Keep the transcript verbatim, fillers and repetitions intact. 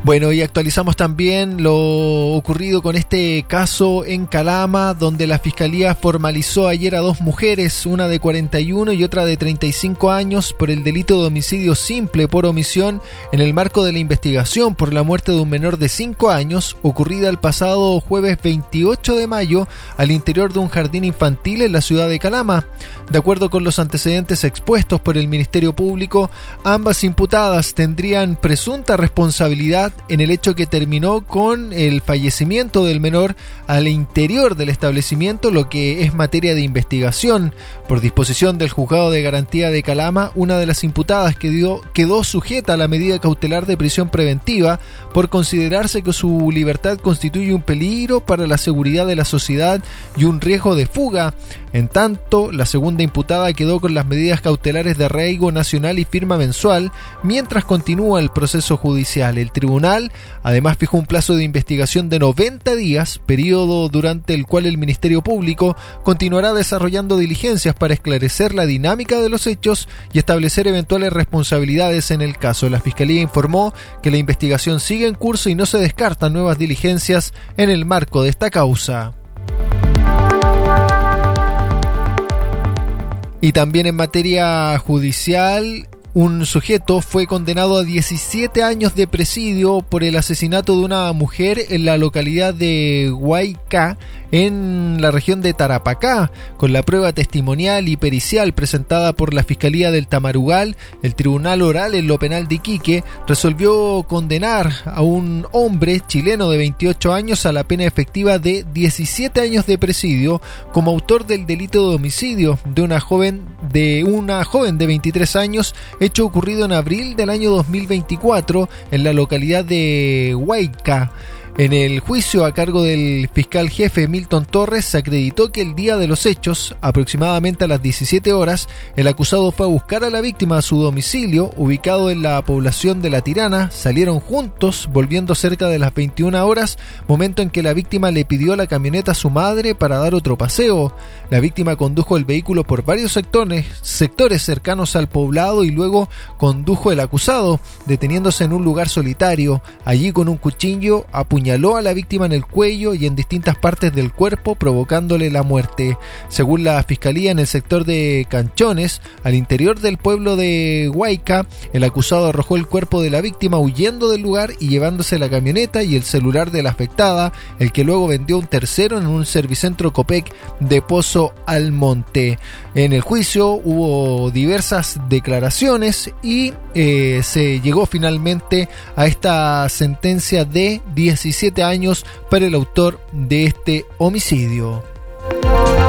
Bueno, y actualizamos también lo ocurrido con este caso en Calama, donde la Fiscalía formalizó ayer a dos mujeres, una de cuarenta y uno y otra de treinta y cinco años, por el delito de homicidio simple por omisión en el marco de la investigación por la muerte de un menor de cinco años, ocurrida el pasado jueves veintiocho de mayo al interior de un jardín infantil en la ciudad de Calama. De acuerdo con los antecedentes expuestos por el Ministerio Público, ambas imputadas tendrían presunta responsabilidad en el hecho que terminó con el fallecimiento del menor al interior del establecimiento, lo que es materia de investigación. Por disposición del Juzgado de Garantía de Calama, una de las imputadas quedó, quedó sujeta a la medida cautelar de prisión preventiva por considerarse que su libertad constituye un peligro para la seguridad de la sociedad y un riesgo de fuga. En tanto, la segunda imputada quedó con las medidas cautelares de arraigo nacional y firma mensual mientras continúa el proceso judicial. El tribunal además fijó un plazo de investigación de noventa días, periodo durante el cual el Ministerio Público continuará desarrollando diligencias para esclarecer la dinámica de los hechos y establecer eventuales responsabilidades en el caso. La Fiscalía informó que la investigación sigue en curso y no se descartan nuevas diligencias en el marco de esta causa. Y también en materia judicial, un sujeto fue condenado a diecisiete años de presidio por el asesinato de una mujer en la localidad de Huayca, en la región de Tarapacá. Con la prueba testimonial y pericial presentada por la Fiscalía del Tamarugal, el Tribunal Oral en lo Penal de Iquique resolvió condenar a un hombre chileno de veintiocho años a la pena efectiva de diecisiete años de presidio como autor del delito de homicidio de una joven de una joven de veintitrés años, hecho ocurrido en abril del año dos mil veinticuatro en la localidad de Huayca. En el juicio a cargo del fiscal jefe Milton Torres se acreditó que el día de los hechos, aproximadamente a las diecisiete horas, el acusado fue a buscar a la víctima a su domicilio, ubicado en la población de La Tirana. Salieron juntos, volviendo cerca de las veintiuna horas, momento en que la víctima le pidió la camioneta a su madre para dar otro paseo. La víctima condujo el vehículo por varios sectores, sectores cercanos al poblado y luego condujo el acusado, deteniéndose en un lugar solitario. Allí, con un cuchillo, apuñaló Apuñaló a la víctima en el cuello y en distintas partes del cuerpo, provocándole la muerte. Según la Fiscalía, en el sector de Canchones, al interior del pueblo de Huayca, el acusado arrojó el cuerpo de la víctima huyendo del lugar y llevándose la camioneta y el celular de la afectada, el que luego vendió a un tercero en un servicentro Copec de Pozo Almonte. En el juicio hubo diversas declaraciones y eh, se llegó finalmente a esta sentencia de diecisiete años para el autor de este homicidio.